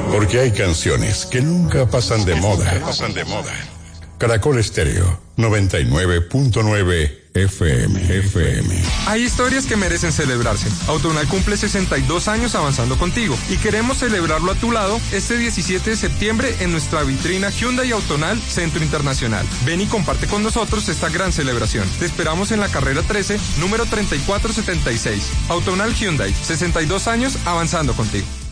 Porque hay canciones que nunca pasan de moda. Caracol Estéreo, 99.9 FM. Hay historias que merecen celebrarse. Autonal cumple 62 años avanzando contigo y queremos celebrarlo a tu lado este 17 de septiembre en nuestra vitrina Hyundai Autonal Centro Internacional. Ven y comparte con nosotros esta gran celebración. Te esperamos en la carrera 13, número 3476. Autonal Hyundai, 62 años avanzando contigo.